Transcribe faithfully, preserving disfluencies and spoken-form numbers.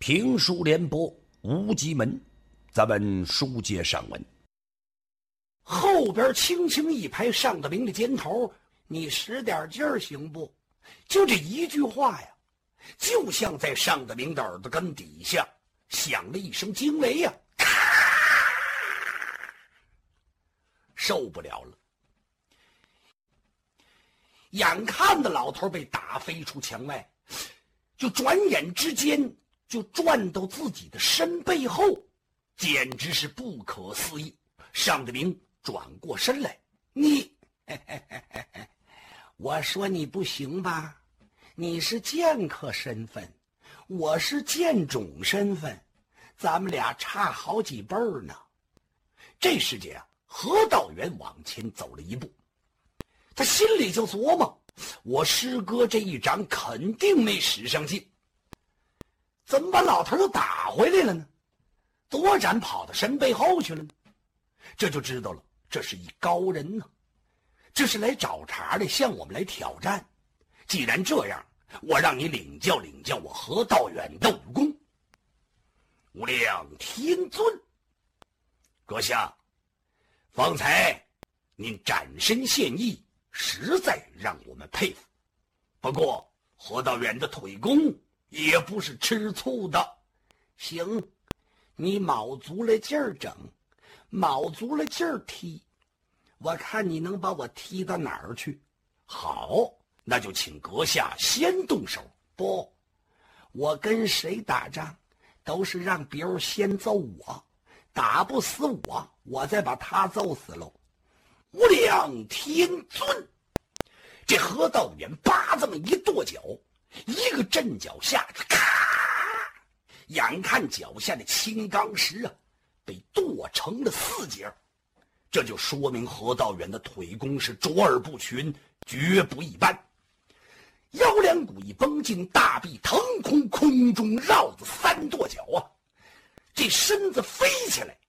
评书联播无极门，咱们书接上文。 后边轻轻一拍尚德明的肩头，你使点劲儿行不？就这一句话呀，就像在尚德明的耳朵根底下响了一声惊雷呀、啊！受不了了，眼看着老头被打飞出墙外，就转眼之间就转到自己的身背后，简直是不可思议。尚德明转过身来，你嘿嘿嘿嘿嘿我说你不行吧？你是剑客身份，我是剑种身份，咱们俩差好几辈儿呢。这时间啊，何道元往前走了一步，他心里就琢磨，我师哥这一掌肯定没使上劲，怎么把老头又打回来了呢？躲闪跑到身背后去了呢？这就知道了，这是一高人呢，这是来找茬的，向我们来挑战。既然这样，我让你领教领教我何道远的武功。无量天尊，阁下，方才您展身现役，实在让我们佩服。不过何道远的腿功也不是吃醋的。行，你卯足了劲儿整，卯足了劲儿踢，我看你能把我踢到哪儿去。好，那就请阁下先动手。不，我跟谁打仗都是让别人先揍我，打不死我，我再把他揍死喽。无量天尊，这何道远叭这么一跺脚，一个震脚下去，咔，眼看脚下的青钢石啊被剁成了四截，这就说明何道远的腿功是卓尔不群，绝不一般。腰两股一绷进大臂腾空，空中绕着三跺脚啊，这身子飞起来，